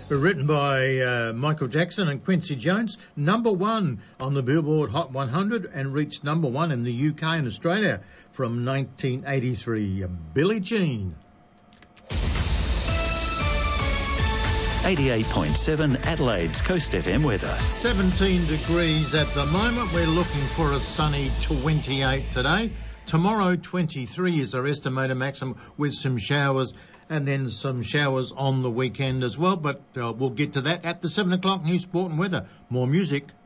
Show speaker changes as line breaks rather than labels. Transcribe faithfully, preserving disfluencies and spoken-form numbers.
Written by uh, Michael Jackson and Quincy Jones, number one on the Billboard Hot one hundred and reached number one in the U K and Australia from nineteen eighty-three. Billie Jean.
eighty-eight point seven Adelaide's Coast F M weather.
seventeen degrees at the moment. We're looking for a sunny twenty-eight today. Tomorrow, twenty-three is our estimated maximum with some showers and then some showers on the weekend as well. But uh, we'll get to that at the seven o'clock news, sport and weather. More music.